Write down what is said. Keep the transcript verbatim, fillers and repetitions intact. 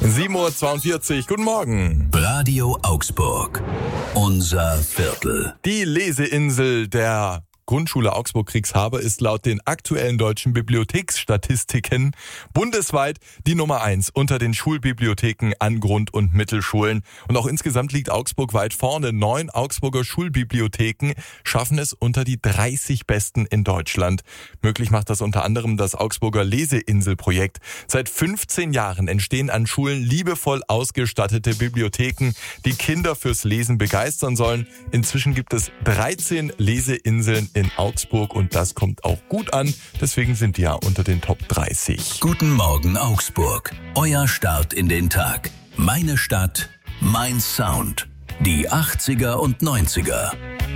sieben Uhr zweiundvierzig, guten Morgen. Radio Augsburg. Unser Viertel. Die Leseinsel der Grundschule Augsburg-Kriegshabe ist laut den aktuellen deutschen Bibliotheksstatistiken bundesweit die Nummer eins unter den Schulbibliotheken an Grund- und Mittelschulen. Und auch insgesamt liegt Augsburg weit vorne. Neun Augsburger Schulbibliotheken schaffen es unter die dreißig besten in Deutschland. Möglich macht das unter anderem das Augsburger Leseinsel-Projekt. Seit fünfzehn Jahren entstehen an Schulen liebevoll ausgestattete Bibliotheken, die Kinder fürs Lesen begeistern sollen. Inzwischen gibt es dreizehn Leseinseln in Augsburg und das kommt auch gut an. Deswegen sind die ja unter den Top dreißig. Guten Morgen Augsburg. Euer Start in den Tag. Meine Stadt, mein Sound. Die achtziger und neunziger.